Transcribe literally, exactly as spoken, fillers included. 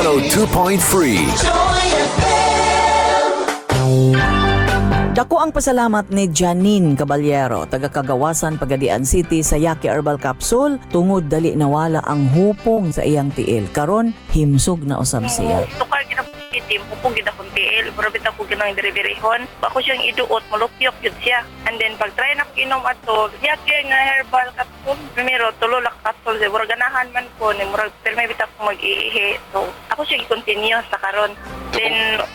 one oh two point three. Dako ang pasalamat ni Janine Caballero, taga-Kagawasan, Pagadian City sa Yaki Herbal Capsule tungod dali nawala ang hupong sa iyang tiil. Karon himsog na usab siya. Tukar ginapitim, upong gina kong tiil, marabit ako ginang derivirihon. Ako siyang iduot, malupyok yun siya. And then pag try na ko inom ato, Yaki nga Herbal Capsule, primero tululak capsule, murag ganahan man ko, ni murag pero may bitak ko mag-iihi. So ako siyang i-continue sa karon. Then